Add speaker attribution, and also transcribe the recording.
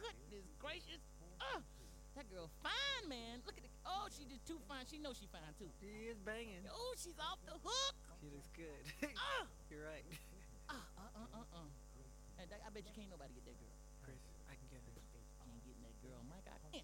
Speaker 1: Goodness gracious. That girl fine, man. Look at the. Oh, she just too fine. She knows she fine too.
Speaker 2: She is banging.
Speaker 1: Oh, she's off the hook.
Speaker 2: She looks good.
Speaker 1: Uh,
Speaker 2: You're right.
Speaker 1: And I bet you can't nobody get that girl.
Speaker 2: Chris, I can get her.
Speaker 1: Can't get in that girl, Mike. I